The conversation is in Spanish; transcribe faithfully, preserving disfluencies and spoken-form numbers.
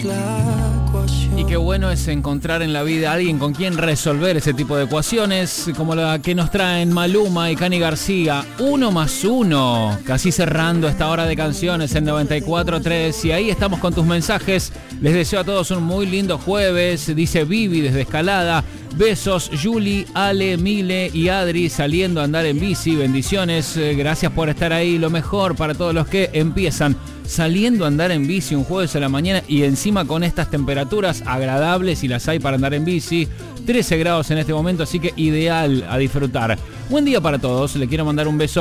Y qué bueno es encontrar en la vida a alguien con quien resolver ese tipo de ecuaciones, como la que nos traen Maluma y Cani García. Uno más uno, casi cerrando esta hora de canciones en noventa y cuatro punto tres. Y ahí estamos con tus mensajes. Les deseo a todos un muy lindo jueves. Dice Vivi desde Escalada. Besos, Juli, Ale, Mile y Adri saliendo a andar en bici. Bendiciones, gracias por estar ahí. Lo mejor para todos los que empiezan saliendo a andar en bici un jueves a la mañana y encima con estas temperaturas agradables y las hay para andar en bici. trece grados en este momento, así que ideal a disfrutar. Buen día para todos, le quiero mandar un beso